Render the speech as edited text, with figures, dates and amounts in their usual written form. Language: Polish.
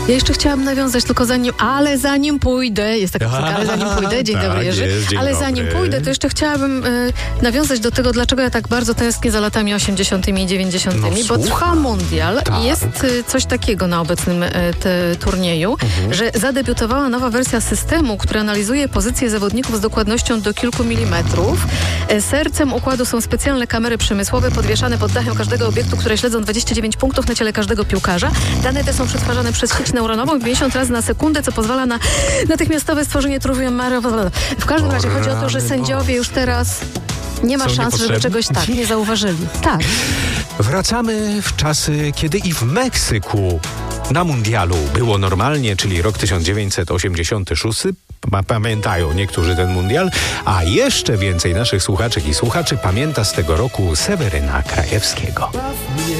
Ja jeszcze chciałam nawiązać, tylko zanim pójdę, jest taka piosenka, ale zanim pójdę, dzień dobry Jerzy, ale zanim pójdę, to jeszcze chciałabym nawiązać do tego, dlaczego ja tak bardzo tęsknię za latami 80. i 90., bo trwa mundial i jest coś takiego na obecnym turnieju, że zadebiutowała nowa wersja systemu, który analizuje pozycję zawodników z dokładnością do kilku milimetrów. Sercem układu są specjalne kamery przemysłowe podwieszane pod dachem każdego obiektu, które śledzą 29 punktów na ciele każdego piłkarza. Dane te są przetwarzane przez sieć neuronową 50 razy na sekundę, co pozwala na natychmiastowe stworzenie W każdym razie chodzi o to, że sędziowie już teraz nie ma szans, żeby czegoś nie zauważyli. Tak. Wracamy w czasy, kiedy i w Meksyku na mundialu było normalnie, czyli rok 1986. Pamiętają niektórzy ten mundial, a jeszcze więcej naszych słuchaczek i słuchaczy pamięta z tego roku Seweryna Krajewskiego.